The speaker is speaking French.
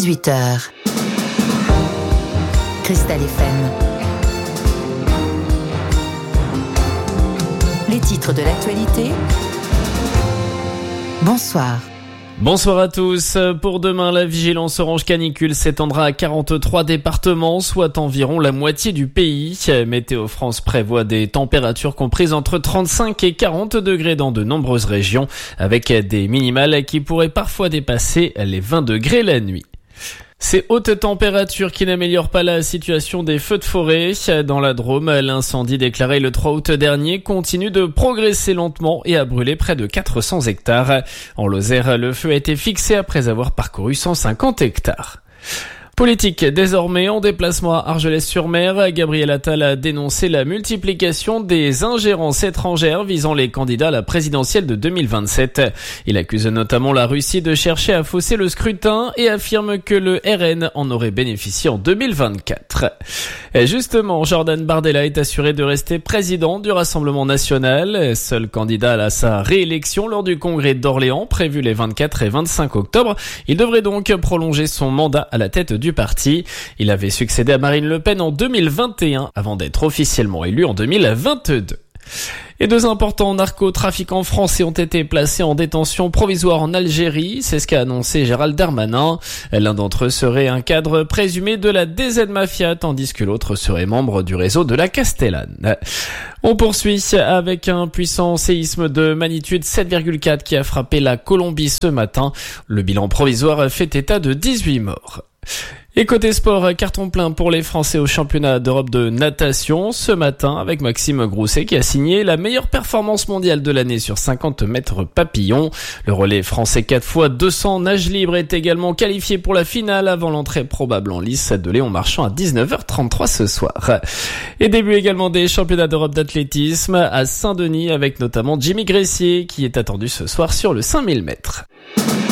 18h. Cristal FM. Les titres de l'actualité. Bonsoir. Bonsoir à tous. Pour demain, la vigilance orange canicule s'étendra à 43 départements, soit environ la moitié du pays. Météo France prévoit des températures comprises entre 35 et 40 degrés dans de nombreuses régions, avec des minimales qui pourraient parfois dépasser les 20 degrés la nuit. Ces hautes températures qui n'améliorent pas la situation des feux de forêt. Dans la Drôme, l'incendie déclaré le 3 août dernier continue de progresser lentement et a brûlé près de 400 hectares. En Lozère, le feu a été fixé après avoir parcouru 150 hectares. Politique, désormais en déplacement à Argelès-sur-Mer, Gabriel Attal a dénoncé la multiplication des ingérences étrangères visant les candidats à la présidentielle de 2027. Il accuse notamment la Russie de chercher à fausser le scrutin et affirme que le RN en aurait bénéficié en 2024. Et justement, Jordan Bardella est assuré de rester président du Rassemblement national, seul candidat à sa réélection lors du congrès d'Orléans prévu les 24 et 25 octobre. Il devrait donc prolonger son mandat à la tête du parti. Il avait succédé à Marine Le Pen en 2021 avant d'être officiellement élu en 2022. Et deux importants narcotrafiquants français ont été placés en détention provisoire en Algérie, c'est ce qu'a annoncé Gérald Darmanin. L'un d'entre eux serait un cadre présumé de la DZ Mafia, tandis que l'autre serait membre du réseau de la Castellane. On poursuit avec un puissant séisme de magnitude 7,4 qui a frappé la Colombie ce matin. Le bilan provisoire fait état de 18 morts. Et côté sport, carton plein pour les Français au championnat d'Europe de natation ce matin avec Maxime Grousset qui a signé la meilleure performance mondiale de l'année sur 50 mètres papillon. Le relais français 4x200 nage libre est également qualifié pour la finale avant l'entrée probable en lice de Léon Marchand à 19h33 ce soir. Et début également des championnats d'Europe d'athlétisme à Saint-Denis avec notamment Jimmy Gressier qui est attendu ce soir sur le 5000 mètres.